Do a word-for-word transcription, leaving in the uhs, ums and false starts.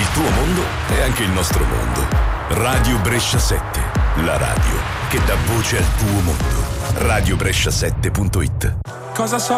tuo mondo è anche il nostro mondo. Radio Brescia sette, la radio che dà voce al tuo mondo. radio brescia sette punto it. Cosa so